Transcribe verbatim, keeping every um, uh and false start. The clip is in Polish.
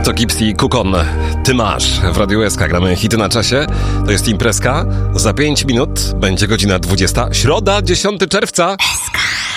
To Gypsy i Kukon. Ty masz. W Radiu S K gramy hity na czasie. To jest imprezka. Za pięć minut będzie godzina dwudziesta. Środa, dziesiątego czerwca.